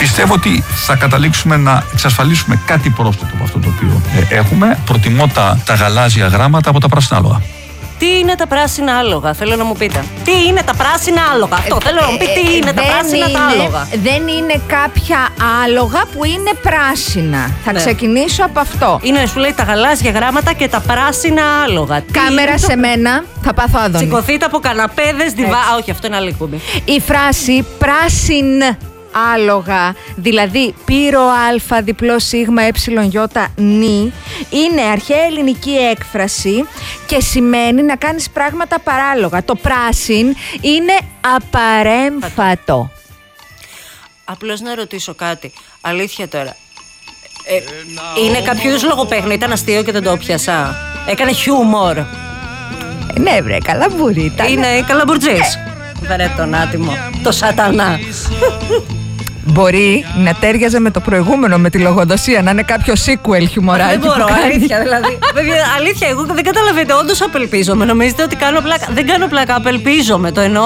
Πιστεύω ότι θα καταλήξουμε να εξασφαλίσουμε κάτι πρόσθετο από αυτό το οποίο έχουμε. Προτιμώ τα γαλάζια γράμματα από τα πράσινα άλογα. Τι είναι τα πράσινα άλογα, θέλω να μου πείτε. Τι είναι τα πράσινα άλογα, αυτό θέλω να μου πει. Τι είναι τα πράσινα τα άλογα. Δεν είναι κάποια άλογα που είναι πράσινα. Θα ξεκινήσω από αυτό. Είναι, σου λέει, τα γαλάζια γράμματα και τα πράσινα άλογα. Κάμερα σε μένα, θα πάθω άδωνη. Σηκωθείτε από καναπέδες, όχι, αυτό είναι άλλη κουμπί. Η φράση πράσιν άλογα, δηλαδή πύρο α διπλό σίγμα γιώτα νη, είναι αρχαία ελληνική έκφραση και σημαίνει να κάνεις πράγματα παράλογα. Το πράσιν είναι απαρέμφατο. Απλώς να ρωτήσω κάτι, αλήθεια τώρα. Είναι κάποιο είδους λογοπαίγνια, ήταν αστείο και δεν το πιάσα. Έκανε χιούμορ. Ναι βρε, καλαμπούρι ήταν. Είναι καλαμπούρτζης. Βρε τον άτιμο, το σατανά. Μπορεί να τέριαζε με το προηγούμενο, με τη λογοδοσία, να είναι κάποιο sequel χιουμοράκι. Δεν μπορώ, αλήθεια δηλαδή. Αλήθεια, εγώ δεν καταλαβαίνετε, όντως απελπίζομαι. Νομίζετε ότι κάνω πλάκα. Δεν κάνω πλάκα, απελπίζομαι, το εννοώ.